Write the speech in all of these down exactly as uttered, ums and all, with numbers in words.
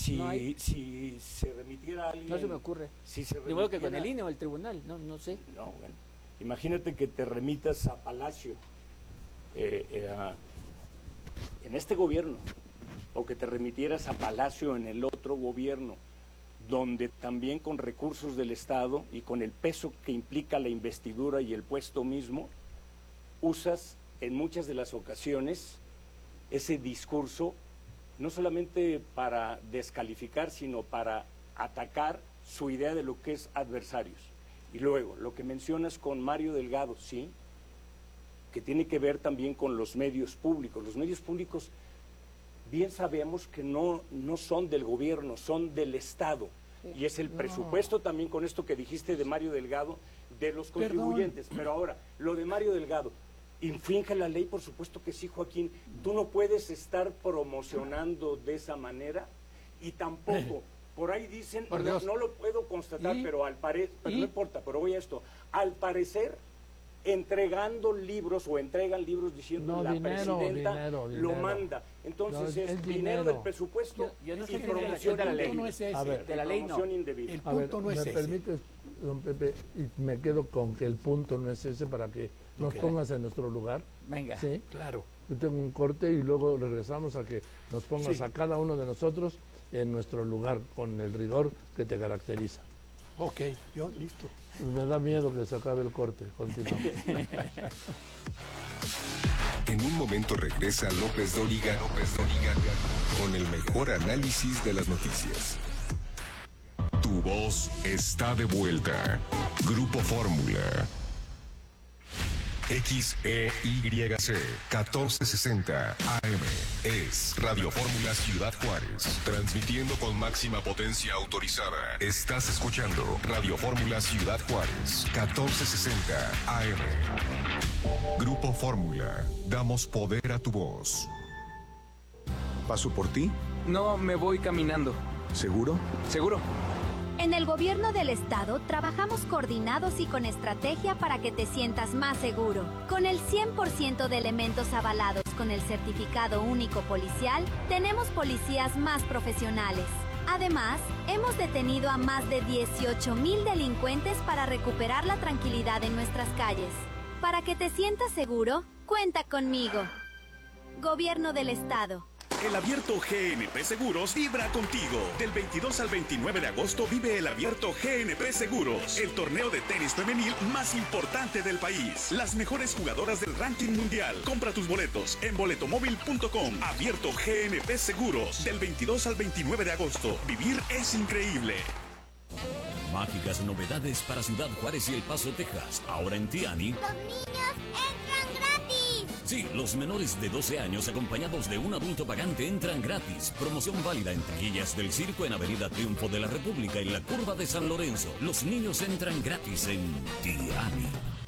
si, no hay. si se remitiera a alguien... No se me ocurre. Si se Igual que con remitiera- el I N E o el tribunal, no, no sé. No, bueno. Imagínate que te remitas a Palacio, eh, eh, a- en este gobierno, o que te remitieras a Palacio en el otro gobierno, donde también con recursos del Estado y con el peso que implica la investidura y el puesto mismo, usas en muchas de las ocasiones ese discurso, no solamente para descalificar, sino para atacar su idea de lo que es adversarios. Y luego, lo que mencionas con Mario Delgado, sí, que tiene que ver también con los medios públicos. Los medios públicos, bien sabemos que no, no son del gobierno, son del Estado. Y es el No. presupuesto también, con esto que dijiste de Mario Delgado, de los contribuyentes. Perdón. Pero ahora, lo de Mario Delgado, ¿infringe la ley? Por supuesto que sí, Joaquín. Tú no puedes estar promocionando de esa manera y tampoco, por ahí dicen, Por no, Dios. no lo puedo constatar, ¿Y? pero al parecer, pero ¿Y? no importa, pero voy a esto, al parecer, entregando libros o entregan libros diciendo No, la dinero, presidenta dinero, lo dinero. manda. Entonces No, es, es dinero, dinero. del presupuesto Yo- yo no y sé si promoción de la ley. indebida. No es ese. A ver. De la ley no. Promoción indebida. El A ver, punto no es ¿me ese. permites, don Pepe? Y me quedo con que el punto no es ese para que nos Ok. pongas en nuestro lugar. Venga. ¿Sí? Claro. Yo tengo un corte y luego regresamos a que nos pongas Sí. a cada uno de nosotros en nuestro lugar con el rigor que te caracteriza. Ok, yo listo. Me da miedo que se acabe el corte. Continuamos. En un momento regresa López Dóriga, López Dóriga, con el mejor análisis de las noticias. Tu voz está de vuelta. Grupo Fórmula. X E Y C catorce sesenta A M es Radio Fórmula Ciudad Juárez, transmitiendo con máxima potencia autorizada. Estás escuchando Radio Fórmula Ciudad Juárez, catorce sesenta A M. Grupo Fórmula, damos poder a tu voz. ¿Paso por ti? No, me voy caminando. ¿Seguro? ¿Seguro? En el gobierno del estado trabajamos coordinados y con estrategia para que te sientas más seguro. Con el cien por ciento de elementos avalados con el certificado único policial, tenemos policías más profesionales. Además, hemos detenido a más de dieciocho mil delincuentes para recuperar la tranquilidad en nuestras calles. Para que te sientas seguro, cuenta conmigo. Gobierno del estado. El Abierto G N P Seguros vibra contigo. Del veintidós al veintinueve de agosto vive el Abierto G N P Seguros, el torneo de tenis femenil más importante del país. Las mejores jugadoras del ranking mundial. Compra tus boletos en boletomóvil punto com. Abierto G N P Seguros. Del veintidós al veintinueve de agosto. Vivir es increíble. Mágicas novedades para Ciudad Juárez y El Paso, Texas. Ahora en Tiani. ¡Los niños entran gratis! Sí, los menores de doce años acompañados de un adulto pagante entran gratis. Promoción válida en taquillas del circo en Avenida Triunfo de la República y la Curva de San Lorenzo. Los niños entran gratis en Tiani.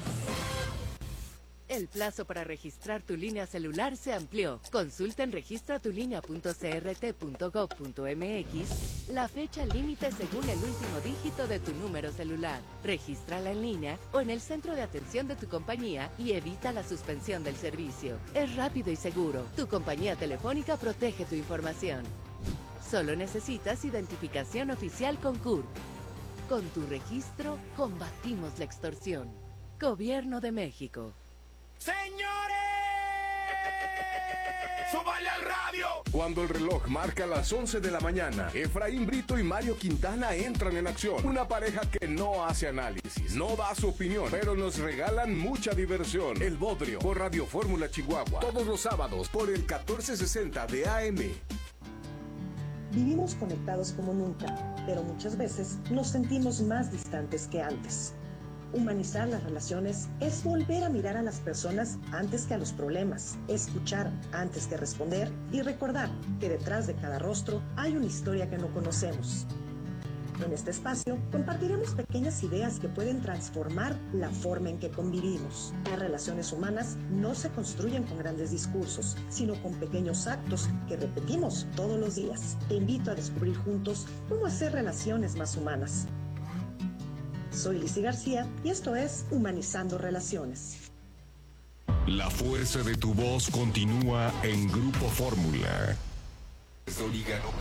El plazo para registrar tu línea celular se amplió. Consulta en registratulínea punto c r t punto gov punto m x la fecha límite según el último dígito de tu número celular. Regístrala en línea o en el centro de atención de tu compañía y evita la suspensión del servicio. Es rápido y seguro. Tu compañía telefónica protege tu información. Solo necesitas identificación oficial con C U R P. Con tu registro, combatimos la extorsión. Gobierno de México. ¡Señores! ¡Súbale al radio! Cuando el reloj marca las once de la mañana, Efraín Brito y Mario Quintana entran en acción. Una pareja que no hace análisis, no da su opinión, pero nos regalan mucha diversión. El Bodrio, por Radio Fórmula Chihuahua. Todos los sábados, por el catorce sesenta de A M. Vivimos conectados como nunca, pero muchas veces nos sentimos más distantes que antes. Humanizar las relaciones es volver a mirar a las personas antes que a los problemas, escuchar antes que responder y recordar que detrás de cada rostro hay una historia que no conocemos. En este espacio compartiremos pequeñas ideas que pueden transformar la forma en que convivimos. Las relaciones humanas no se construyen con grandes discursos, sino con pequeños actos que repetimos todos los días. Te invito a descubrir juntos cómo hacer relaciones más humanas. Soy Lizzy García y esto es Humanizando Relaciones. La fuerza de tu voz continúa en Grupo Fórmula.